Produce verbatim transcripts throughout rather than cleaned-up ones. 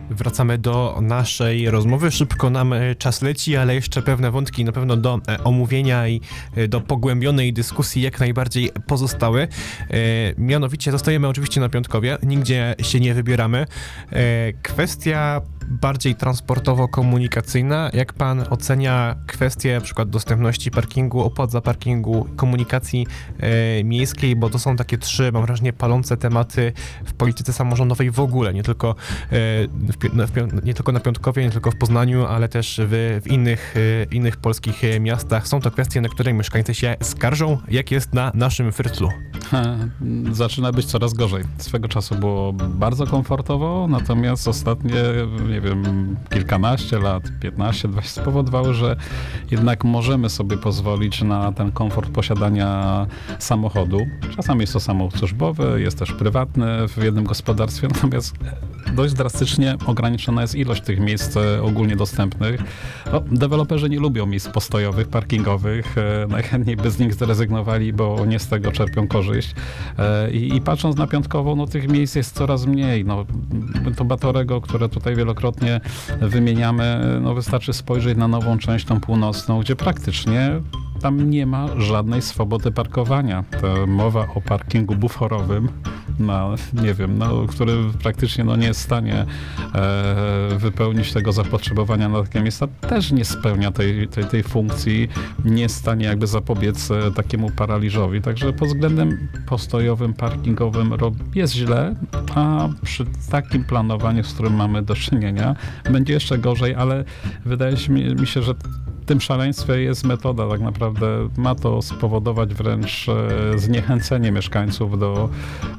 Wracamy do naszej rozmowy. Szybko nam czas leci, ale jeszcze pewne wątki na pewno do omówienia i do pogłębionej dyskusji jak najbardziej pozostały. Mianowicie zostajemy oczywiście na Piątkowie, nigdzie się nie wybieramy. Kwestia bardziej transportowo-komunikacyjna. Jak pan ocenia kwestię na przykład dostępności parkingu, opłat za parkingu, komunikacji e, miejskiej, bo to są takie trzy, mam wrażenie, palące tematy w polityce samorządowej w ogóle, nie tylko, e, w, w, nie tylko na Piątkowie, nie tylko w Poznaniu, ale też w, w innych, e, innych polskich miastach. Są to kwestie, na które mieszkańcy się skarżą. Jak jest na naszym Fryczlu? Zaczyna być coraz gorzej. Swego czasu było bardzo komfortowo, natomiast ostatnie, nie wiem, kilkanaście lat, piętnaście, dwadzieścia spowodowały, że jednak możemy sobie pozwolić na ten komfort posiadania samochodu. Czasami jest to samochód służbowy, jest też prywatny w jednym gospodarstwie, natomiast dość drastycznie ograniczona jest ilość tych miejsc ogólnie dostępnych. No, deweloperzy nie lubią miejsc postojowych, parkingowych. Najchętniej by z nich zrezygnowali, bo nie z tego czerpią korzyść. I, i patrząc na Piątkową, no tych miejsc jest coraz mniej. No, to Batorego, które tutaj wielokrotnie wymieniamy, no wystarczy spojrzeć na nową część, tą północną, gdzie praktycznie tam nie ma żadnej swobody parkowania. To mowa o parkingu buforowym, no, nie wiem, no, który praktycznie no, nie jest w stanie e, wypełnić tego zapotrzebowania na takie miejsca, też nie spełnia tej, tej, tej funkcji, nie jest w stanie jakby zapobiec e, takiemu paraliżowi. Także pod względem postojowym, parkingowym jest źle, a przy takim planowaniu, z którym mamy do czynienia, będzie jeszcze gorzej, ale wydaje mi się, że w tym szaleństwie jest metoda. Tak naprawdę ma to spowodować wręcz zniechęcenie mieszkańców do,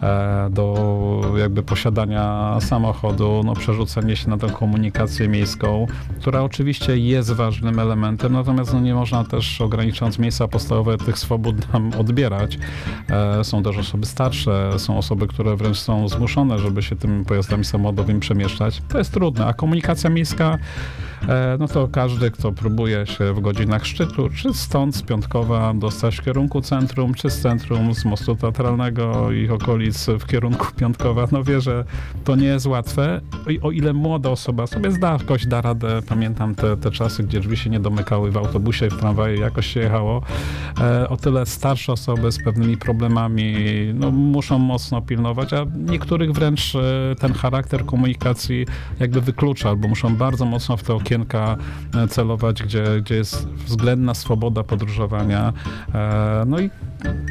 do jakby posiadania samochodu, no przerzucenie się na tę komunikację miejską, która oczywiście jest ważnym elementem, natomiast no nie można też, ograniczając miejsca postojowe, tych swobód nam odbierać. Są też osoby starsze, są osoby, które wręcz są zmuszone, żeby się tymi pojazdami samochodowymi przemieszczać. To jest trudne, a komunikacja miejska, no to każdy, kto próbuje się w godzinach szczytu, czy stąd z Piątkowa dostać w kierunku centrum, czy z centrum, z mostu teatralnego i okolic w kierunku Piątkowa, no wie, że to nie jest łatwe. I o ile młoda osoba sobie zda, jakoś da radę, pamiętam te, te czasy, gdzie drzwi się nie domykały w autobusie, w tramwaju, jakoś się jechało, e, o tyle starsze osoby z pewnymi problemami, no muszą mocno pilnować, a niektórych wręcz e, ten charakter komunikacji jakby wyklucza, albo muszą bardzo mocno w te okienka celować, gdzie, gdzie jest względna swoboda podróżowania. No i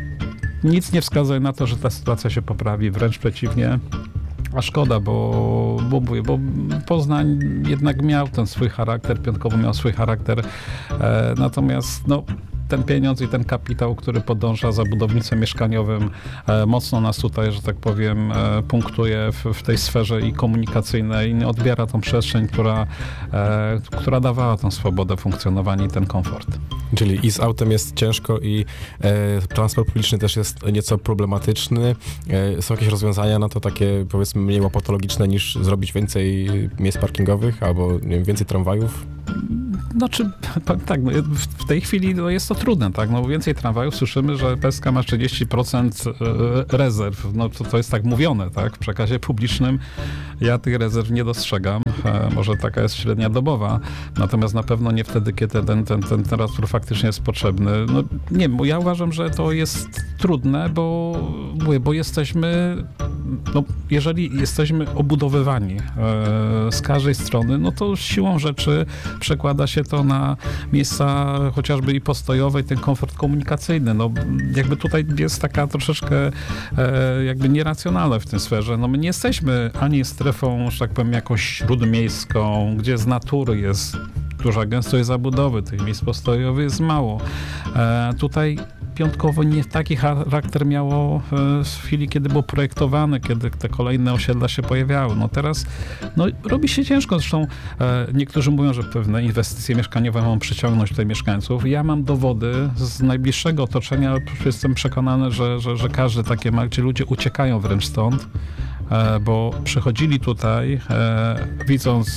nic nie wskazuje na to, że ta sytuacja się poprawi, wręcz przeciwnie. A szkoda, bo, bo mówię, bo Poznań jednak miał ten swój charakter, Piątkowo miał swój charakter, natomiast no ten pieniądz i ten kapitał, który podąża za budownictwem mieszkaniowym, e, mocno nas tutaj, że tak powiem, e, punktuje w, w tej sferze i komunikacyjnej i odbiera tą przestrzeń, która, e, która dawała tą swobodę funkcjonowania i ten komfort. Czyli i z autem jest ciężko i e, transport publiczny też jest nieco problematyczny. E, są jakieś rozwiązania na to takie, powiedzmy, mniej łopatologiczne niż zrobić więcej miejsc parkingowych albo nie wiem, więcej tramwajów? Znaczy, tak, no, w tej chwili no, jest to trudne, tak, no więcej tramwajów, słyszymy, że P S K ma trzydzieści procent rezerw, no to, to jest tak mówione, tak, w przekazie publicznym. Ja tych rezerw nie dostrzegam, e, może taka jest średnia dobowa, natomiast na pewno nie wtedy, kiedy ten, ten, ten transport faktycznie jest potrzebny. No nie, bo ja uważam, że to jest trudne, bo, mówię, bo jesteśmy, no jeżeli jesteśmy obudowywani e, z każdej strony, no to siłą rzeczy przekłada się to na miejsca chociażby i postojowe, i ten komfort komunikacyjny. No jakby tutaj jest taka troszeczkę e, jakby nieracjonalne w tym sferze. No my nie jesteśmy ani strefą, że tak powiem, jakąś śródmiejską, gdzie z natury jest duża gęstość zabudowy, tych miejsc postojowych jest mało. E, tutaj Piątkowo nie taki charakter miało w chwili, kiedy było projektowane, kiedy te kolejne osiedla się pojawiały. No teraz no, robi się ciężko. Zresztą e, niektórzy mówią, że pewne inwestycje mieszkaniowe mogą przyciągnąć tutaj mieszkańców. Ja mam dowody z najbliższego otoczenia. Jestem przekonany, że, że, że każdy takie ma, gdzie ludzie uciekają wręcz stąd, e, bo przychodzili tutaj, e, widząc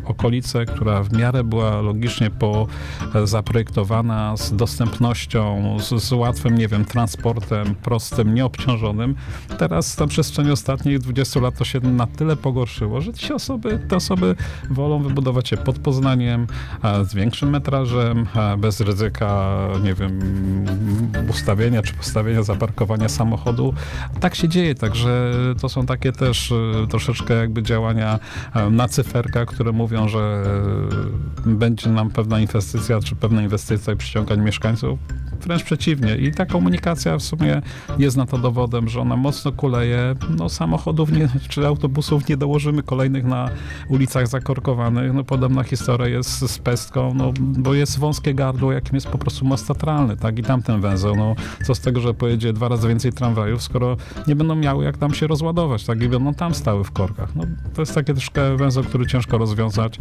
okolicę, która w miarę była logicznie po, zaprojektowana, z dostępnością, z, z łatwym, nie wiem, transportem prostym, nieobciążonym. Teraz na przestrzeni ostatnich dwudziestu lat to się na tyle pogorszyło, że ci osoby, te osoby wolą wybudować się pod Poznaniem, z większym metrażem, bez ryzyka, nie wiem, ustawienia czy postawienia, zaparkowania samochodu. Tak się dzieje, także to są takie też troszeczkę jakby działania na cyferkach, które mówią, że będzie nam pewna inwestycja, czy pewna inwestycja i przyciągać mieszkańców. Wręcz przeciwnie. I ta komunikacja w sumie jest na to dowodem, że ona mocno kuleje. No samochodów nie, czy autobusów nie dołożymy kolejnych na ulicach zakorkowanych. No podobna historia jest z Pestką, no bo jest wąskie gardło, jakim jest po prostu most teatralny, tak? I tamten węzeł. No co z tego, że pojedzie dwa razy więcej tramwajów, skoro nie będą miały jak tam się rozładować, tak? I będą tam stały w korkach. No to jest takie troszkę węzeł, który ciężko rozwiązać e,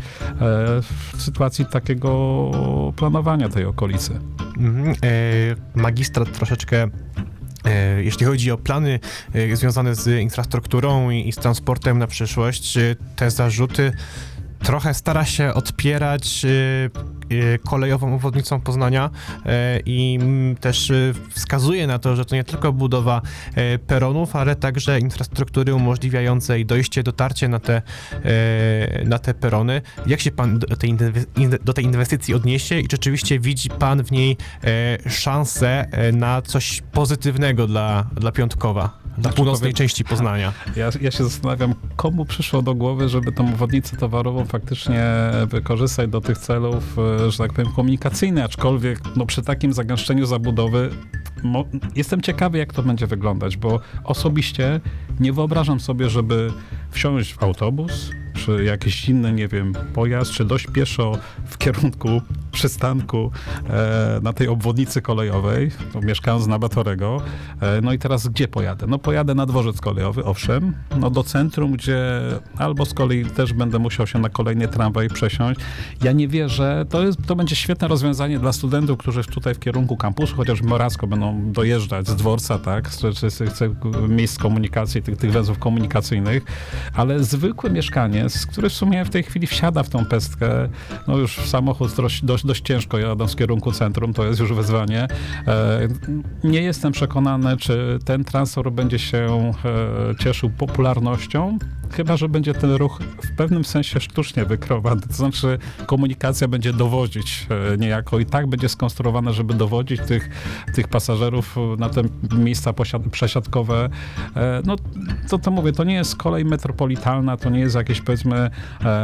w sytuacji takiego planowania tej okolicy. Mhm. E, magistrat troszeczkę, e, jeśli chodzi o plany e, związane z infrastrukturą i, i z transportem na przyszłość, e, te zarzuty trochę stara się odpierać e, e, kolejową obwodnicą Poznania e, i m, też e, wskazuje na to, że to nie tylko budowa e, peronów, ale także infrastruktury umożliwiającej dojście, dotarcie na te, e, na te perony. Jak się pan do tej, do tej inwestycji odniesie i czy rzeczywiście widzi pan w niej e, szansę e, na coś pozytywnego dla, dla Piątkowa? Dla Znaczy, północnej powiem, części Poznania. Ja, ja się zastanawiam, komu przyszło do głowy, żeby tą obwodnicę towarową faktycznie wykorzystać do tych celów, że tak powiem, komunikacyjnych, aczkolwiek no, przy takim zagęszczeniu zabudowy mo, jestem ciekawy, jak to będzie wyglądać, bo osobiście nie wyobrażam sobie, żeby wsiąść w autobus, czy jakiś inny, nie wiem, pojazd, czy dość pieszo w kierunku przystanku e, na tej obwodnicy kolejowej, no, mieszkając na Batorego. E, no i teraz gdzie pojadę? No pojadę na dworzec kolejowy, owszem, no do centrum, gdzie albo z kolei też będę musiał się na kolejny tramwaj przesiąść. Ja nie wierzę, to, jest, to będzie świetne rozwiązanie dla studentów, którzy tutaj w kierunku kampusu, chociaż w Morawsko będą dojeżdżać z dworca, tak, czy, czy, czy, czy miejsc komunikacji, tych, tych węzłów komunikacyjnych, ale zwykłe mieszkanie, który w sumie w tej chwili wsiada w tą Pestkę, no już samochód dość, dość, dość ciężko jadą w kierunku centrum, to jest już wyzwanie. E, nie jestem przekonany, czy ten transport będzie się e, cieszył popularnością, chyba że będzie ten ruch w pewnym sensie sztucznie wykreowany, to znaczy komunikacja będzie dowodzić e, niejako i tak będzie skonstruowana, żeby dowodzić tych, tych pasażerów na te miejsca posiad- przesiadkowe. E, no to, to mówię, to nie jest kolej metropolitalna, to nie jest jakieś, powiedzmy, e,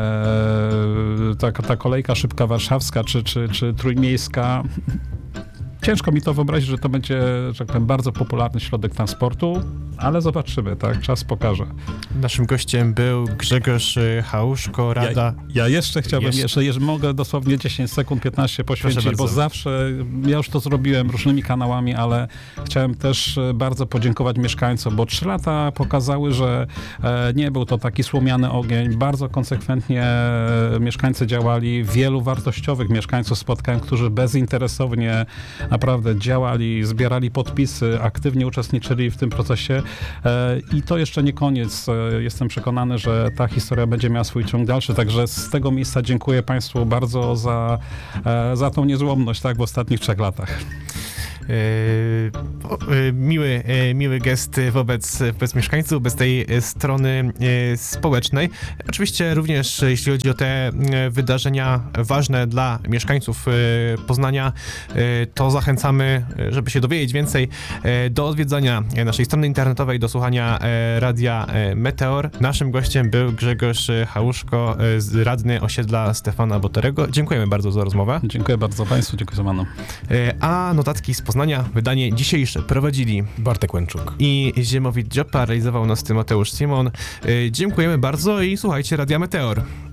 ta, ta kolejka szybka warszawska czy, czy, czy trójmiejska. Ciężko mi to wyobrazić, że to będzie, że tak powiem, bardzo popularny środek transportu, ale zobaczymy, tak? Czas pokaże. Naszym gościem był Grzegorz Hałuszko, Rada... Ja, ja jeszcze chciałbym, jeszcze, jeszcze, jeżeli mogę, dosłownie dziesięć sekund, piętnaście poświęcić, bo zawsze, ja już to zrobiłem różnymi kanałami, ale chciałem też bardzo podziękować mieszkańcom, bo trzy lata pokazały, że e, nie był to taki słomiany ogień, bardzo konsekwentnie mieszkańcy działali, wielu wartościowych mieszkańców spotkałem, którzy bezinteresownie naprawdę działali, zbierali podpisy, aktywnie uczestniczyli w tym procesie e, i to jeszcze nie koniec. E, jestem przekonany, że ta historia będzie miała swój ciąg dalszy, także z tego miejsca dziękuję Państwu bardzo za, e, za tą niezłomność, tak, w ostatnich trzech latach. Yy, miły, yy, miły gest wobec, wobec mieszkańców, wobec tej strony yy, społecznej. Oczywiście również jeśli chodzi o te yy, wydarzenia ważne dla mieszkańców yy, Poznania, yy, to zachęcamy, żeby się dowiedzieć więcej, yy, do odwiedzania naszej strony internetowej, do słuchania yy, Radia yy, Meteor. Naszym gościem był Grzegorz Hałuszko, yy, radny osiedla Stefana Batorego. Dziękujemy bardzo za rozmowę. Dziękuję bardzo Państwu, dziękuję za mną. Yy, a notatki z Poznania, wydanie dzisiejsze prowadzili Bartek Łęczuk i Ziemowit Dziopa, realizował nas Mateusz Simon. Yy, dziękujemy bardzo i słuchajcie Radia Meteor.